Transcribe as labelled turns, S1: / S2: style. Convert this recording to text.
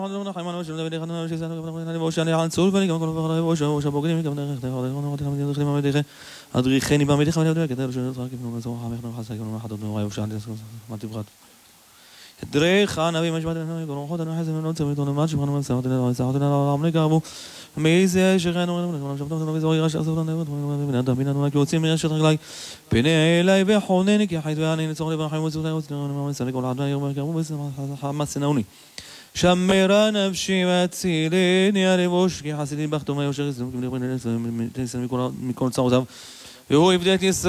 S1: אדריכני בעמיתך דרך הנביא משפט גרוחות הנוחז מנות צמתון מה שבחנו מסעות לנו עמלי גרבו מייזה שכנו שבתנו מזוהי רש אסור לנו מן אדם ביננו יוצאים מרשת רגלי פני אליי וחונני כי חית ואני נצור לברחם וזותי וסתנו מסלק כל עדנה ירמה גרבו מסנאוני שמרה נפשי והצילני הלבוש כי חסידי בכתו מה יושר יסלם מכל צעותיו והוא יבדק ישראל